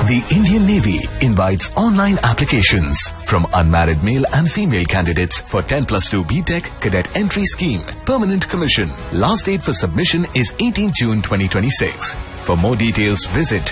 The Indian Navy invites online applications from unmarried male and female candidates for 10+2 BTEC Cadet Entry Scheme, Permanent Commission. Last date for submission is 18 June 2026. For more details, visit